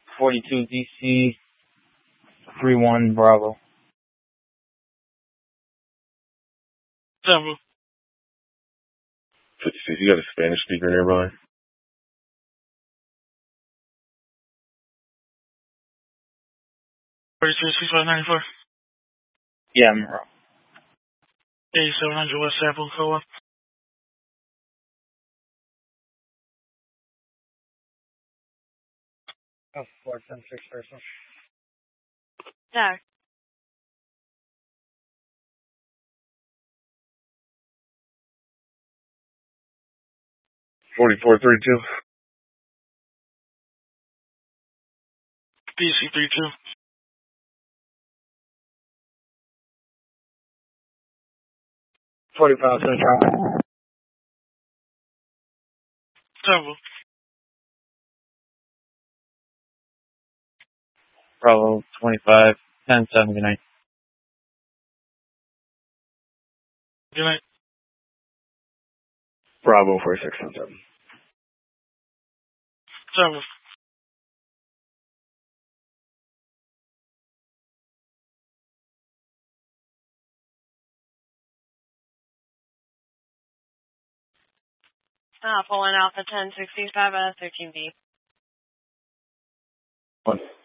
42 DC 31 Bravo. Bravo. 56, you got a Spanish speaker nearby? Yeah, I'm wrong. 8700 West Apple Co-op. Oh, 4106 person. Yeah. 4432. DC 32. 45 Central. Bravo. Bravo 25 10-7. Good night. Good night. Bravo 4617. Bravo. Pulling Alpha 1065 13B. 1.